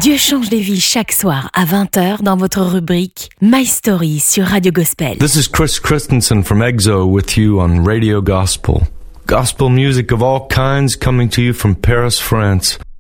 Dieu change les vies chaque soir à 20h dans votre rubrique My Story sur Radio Gospel. This is Chris Christensen from EXO with you on Radio Gospel. Gospel music of all kinds coming to you from Paris, France.